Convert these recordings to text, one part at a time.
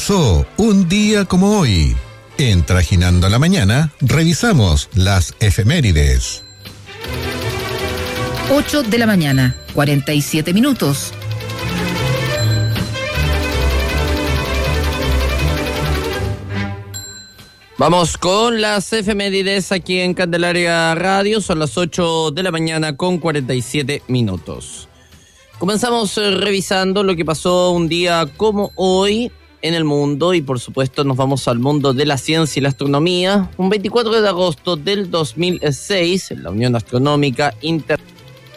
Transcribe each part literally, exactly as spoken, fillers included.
pasó un día como hoy. En Trajinando la Mañana, revisamos las efemérides. ocho de la mañana, cuarenta y siete minutos. Vamos con las efemérides aquí en Candelaria Radio. Son las ocho de la mañana con cuarenta y siete minutos. Comenzamos revisando lo que pasó un día como hoy en el mundo y por supuesto nos vamos al mundo de la ciencia y la astronomía. Un veinticuatro de agosto del dos mil seis, la Unión Astronómica Internacional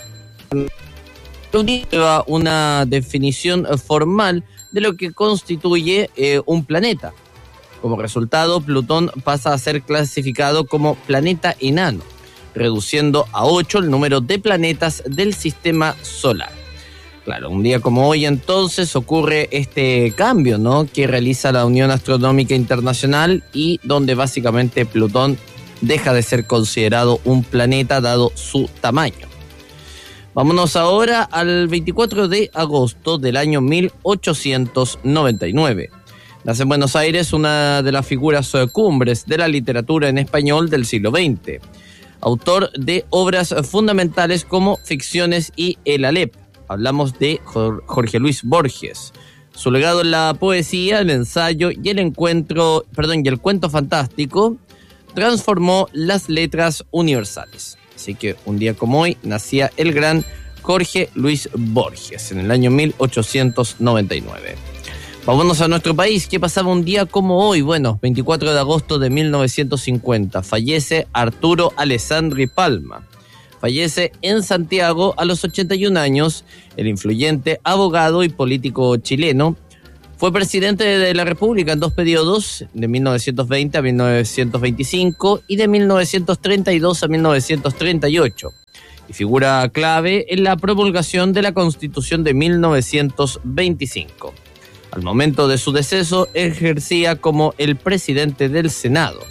lleva una definición formal de lo que constituye eh, un planeta. Como resultado, Plutón pasa a ser clasificado como planeta enano, reduciendo a ocho el número de planetas del sistema solar. Claro, un día como hoy entonces ocurre este cambio, ¿no?, que realiza la Unión Astronómica Internacional y donde básicamente Plutón deja de ser considerado un planeta dado su tamaño. Vámonos ahora al veinticuatro de agosto del año mil ochocientos noventa y nueve. Nace en Buenos Aires una de las figuras cumbres de la literatura en español del siglo veinte. Autor de obras fundamentales como Ficciones y El Alep. Hablamos de Jorge Luis Borges. Su legado en la poesía, el ensayo y el encuentro, perdón, y el cuento fantástico transformó las letras universales. Así que un día como hoy nacía el gran Jorge Luis Borges en el año mil ochocientos noventa y nueve. Vámonos a nuestro país. ¿Qué pasaba un día como hoy? Bueno, veinticuatro de agosto de mil novecientos cincuenta. Fallece Arturo Alessandri Palma. Fallece en Santiago a los ochenta y un años. El influyente abogado y político chileno. Fue presidente de la República en dos periodos, de mil novecientos veinte a mil novecientos veinticinco y de mil novecientos treinta y dos a mil novecientos treinta y ocho. Y figura clave en la promulgación de la Constitución de mil novecientos veinticinco. Al momento de su deceso, ejercía como el presidente del Senado.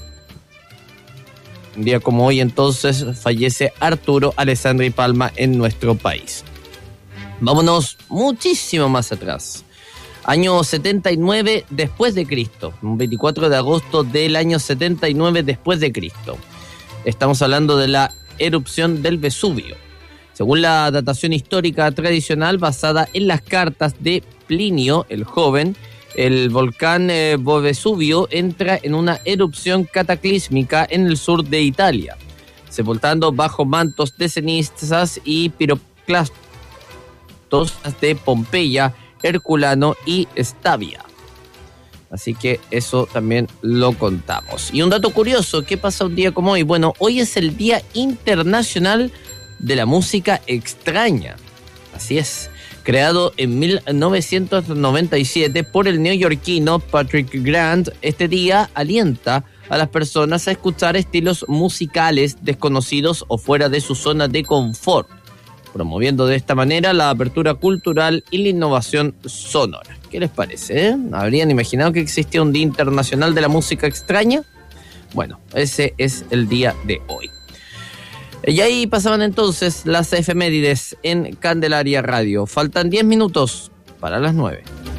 Un día como hoy, entonces, fallece Arturo Alessandri Palma en nuestro país. Vámonos muchísimo más atrás. Año setenta y nueve después de Cristo. Un veinticuatro de agosto del año setenta y nueve después de Cristo. Estamos hablando de la erupción del Vesubio. Según la datación histórica tradicional basada en las cartas de Plinio el Joven, el volcán eh, Vesubio entra en una erupción cataclísmica en el sur de Italia, sepultando bajo mantos de cenizas y piroclastos de Pompeya, Herculano y Stavia. Así que eso también lo contamos. Y un dato curioso, ¿qué pasa un día como hoy? Bueno, hoy es el Día Internacional de la Música Extraña. Así es. Creado en mil novecientos noventa y siete por el neoyorquino Patrick Grant, este día alienta a las personas a escuchar estilos musicales desconocidos o fuera de su zona de confort, promoviendo de esta manera la apertura cultural y la innovación sonora. ¿Qué les parece? Eh? ¿Habrían imaginado que existía un Día Internacional de la Música Extraña? Bueno, ese es el día de hoy. Y ahí pasaban entonces las efemérides en Candelaria Radio. Faltan diez minutos para las nueve.